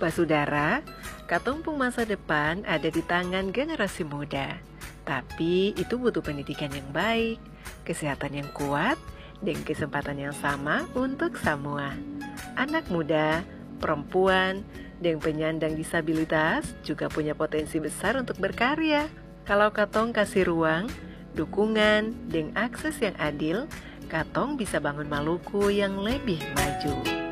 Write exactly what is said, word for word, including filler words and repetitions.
Basudara, katumpung masa depan ada di tangan generasi muda. Tapi itu butuh pendidikan yang baik, kesehatan yang kuat, dan kesempatan yang sama untuk semua. Anak muda, perempuan, dan penyandang disabilitas juga punya potensi besar untuk berkarya. Kalau katong kasih ruang, dukungan, dan akses yang adil, katong bisa bangun Maluku yang lebih maju.